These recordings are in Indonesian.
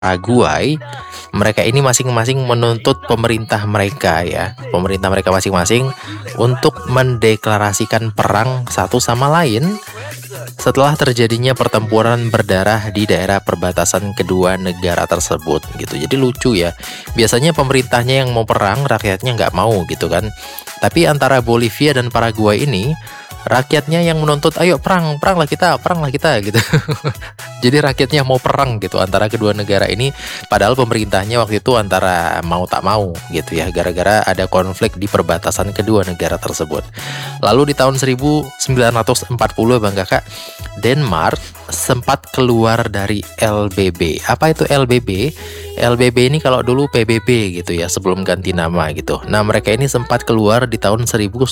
Paraguay, mereka ini masing-masing menuntut pemerintah mereka ya, pemerintah mereka masing-masing untuk mendeklarasikan perang satu sama lain setelah terjadinya pertempuran berdarah di daerah perbatasan kedua negara tersebut gitu. Jadi lucu ya, biasanya pemerintahnya yang mau perang, rakyatnya nggak mau gitu kan. Tapi antara Bolivia dan Paraguay ini, rakyatnya yang menuntut, ayo perang lah kita gitu. Jadi rakyatnya mau perang gitu antara kedua negara ini, padahal pemerintahnya waktu itu antara mau tak mau gitu ya, gara-gara ada konflik di perbatasan kedua negara tersebut. Lalu di tahun 1940 Bang Kakak, Denmark sempat keluar dari LBB. Apa itu LBB? LBB ini kalau dulu PBB gitu ya, sebelum ganti nama gitu. Nah, mereka ini sempat keluar di tahun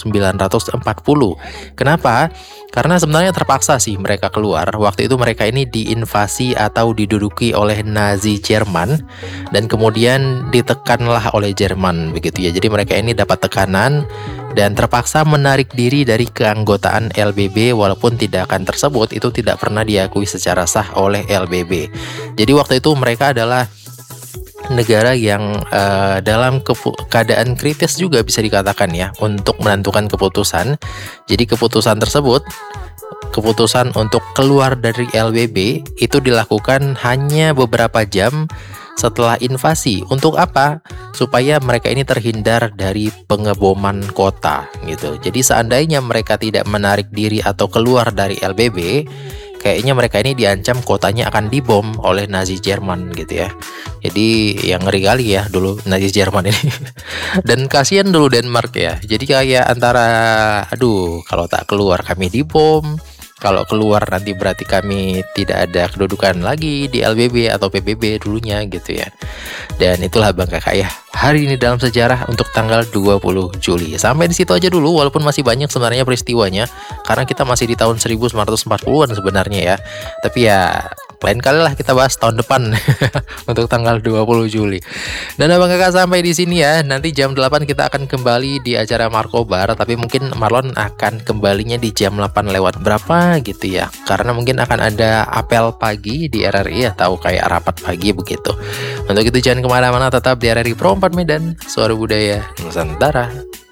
1940. Kenapa? Karena sebenarnya terpaksa sih mereka keluar. Waktu itu mereka ini diinvasi atau diduduki oleh Nazi Jerman, dan kemudian ditekanlah oleh Jerman begitu ya. Jadi mereka ini dapat tekanan dan terpaksa menarik diri dari keanggotaan LBB, walaupun tindakan tersebut itu tidak pernah diakui secara sah oleh LBB. Jadi waktu itu mereka adalah negara yang dalam keadaan kritis juga bisa dikatakan ya, untuk menentukan keputusan. Jadi keputusan tersebut, keputusan untuk keluar dari LBB itu dilakukan hanya beberapa jam setelah invasi. Untuk apa? Supaya mereka ini terhindar dari pengeboman kota gitu. Jadi seandainya mereka tidak menarik diri atau keluar dari LBB, kayaknya mereka ini diancam kotanya akan dibom oleh Nazi Jerman gitu ya. Jadi yang ngeri kali ya dulu Nazi Jerman ini. Dan kasihan dulu Denmark ya. Jadi kayak antara, aduh, kalau tak keluar kami dibom, kalau keluar nanti berarti kami tidak ada kedudukan lagi di LBB atau PBB dulunya gitu ya. Dan itulah Bang Kakak ya, hari ini dalam sejarah untuk tanggal 20 Juli. Sampai di situ aja dulu, walaupun masih banyak sebenarnya peristiwanya, karena kita masih di tahun 1940-an sebenarnya ya. Tapi ya lain kali lah kita bahas tahun depan untuk tanggal 20 Juli. Dan Abang Kakak sampai di sini ya. Nanti jam 8 kita akan kembali di acara Markobar, tapi mungkin Marlon akan kembalinya di jam 8 lewat berapa gitu ya. Karena mungkin akan ada apel pagi di RRI atau kayak rapat pagi begitu. Untuk itu jangan kemana-mana, tetap di RRI Pro 4 Medan, Suara Budaya Nusantara.